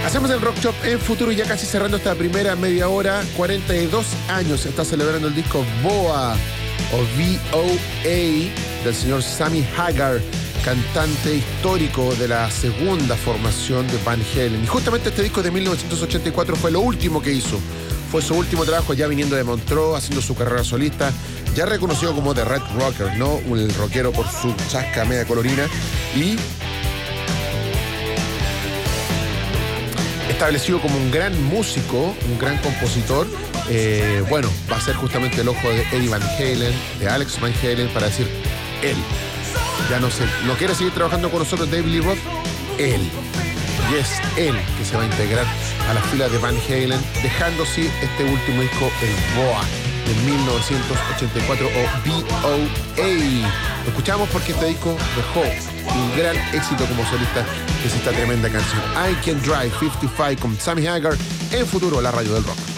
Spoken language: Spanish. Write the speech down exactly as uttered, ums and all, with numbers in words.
Hacemos el Rock Shop en Futuro, ya casi cerrando esta primera media hora. cuarenta y dos años está celebrando el disco Boa o V O A del señor Sammy Hagar, cantante histórico de la segunda formación de Van Halen. Y justamente este disco de mil novecientos ochenta y cuatro fue lo último que hizo. Fue su último trabajo ya viniendo de Montreux, haciendo su carrera solista, ya reconocido como The Red Rocker, ¿no? El rockero por su chasca media colorina. Y establecido como un gran músico, un gran compositor. Eh, bueno, va a ser justamente el ojo de Eddie Van Halen, de Alex Van Halen, para decir él. Ya no sé, no quiere seguir trabajando con nosotros David Lee Roth, él. Y es él que se va a integrar a las filas de Van Halen, dejando sí este último disco, el Boa, de mil novecientos ochenta y cuatro, o V O A. Lo escuchamos porque este disco dejó un gran éxito como solista, que es esta tremenda canción I Can Drive cincuenta y cinco con Sammy Hagar en Futuro, la radio del rock.